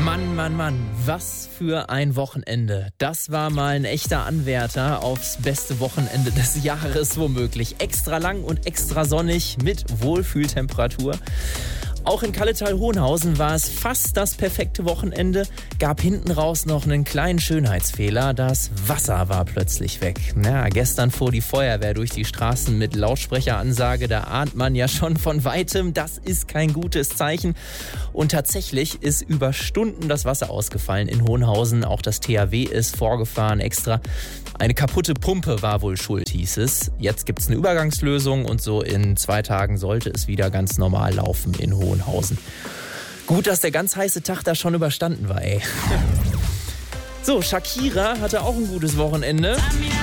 Mann, was für ein Wochenende. Das war mal ein echter Anwärter aufs beste Wochenende des Jahres womöglich. Extra lang und extra sonnig mit Wohlfühltemperatur. Auch in Kalletal-Hohenhausen war es fast das perfekte Wochenende, gab hinten raus noch einen kleinen Schönheitsfehler. Das Wasser war plötzlich weg. Ja, gestern fuhr die Feuerwehr durch die Straßen mit Lautsprecheransage. Da ahnt man ja schon von Weitem, das ist kein gutes Zeichen. Und tatsächlich ist über Stunden das Wasser ausgefallen in Hohenhausen. Auch das THW ist vorgefahren extra. Eine kaputte Pumpe war wohl schuld, hieß es. Jetzt gibt es eine Übergangslösung und so in 2 Tagen sollte es wieder ganz normal laufen in Hohenhausen. Gut, dass der ganz heiße Tag da schon überstanden war, ey. So, Shakira hatte auch ein gutes Wochenende.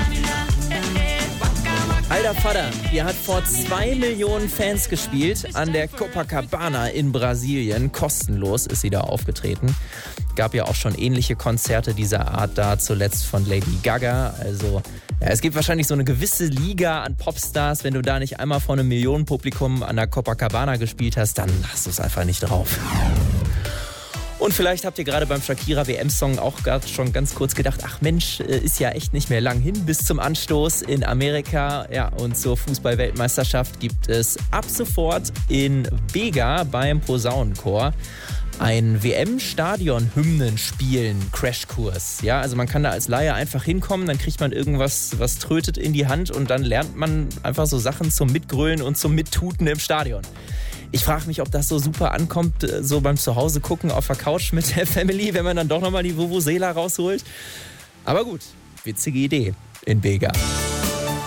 Alter Vater, die hat vor 2 Millionen Fans gespielt an der Copacabana in Brasilien. Kostenlos ist sie da aufgetreten. Gab ja auch schon ähnliche Konzerte dieser Art da, zuletzt von Lady Gaga. Also ja, es gibt wahrscheinlich so eine gewisse Liga an Popstars. Wenn du da nicht einmal vor einem Millionenpublikum an der Copacabana gespielt hast, dann hast du es einfach nicht drauf. Und vielleicht habt ihr gerade beim Shakira WM-Song auch gerade schon ganz kurz gedacht, ach Mensch, ist ja echt nicht mehr lang hin bis zum Anstoß in Amerika. Ja, und zur Fußball-Weltmeisterschaft gibt es ab sofort in Bega beim Posaunenchor ein WM-Stadion-Hymnen-Spielen-Crashkurs. Ja, also man kann da als Laie einfach hinkommen, dann kriegt man irgendwas, was trötet in die Hand und dann lernt man einfach so Sachen zum Mitgrölen und zum Mittuten im Stadion. Ich frage mich, ob das so super ankommt, so beim Zuhause gucken auf der Couch mit der Family, wenn man dann doch nochmal die Vuvuzela rausholt. Aber gut, witzige Idee in Bega.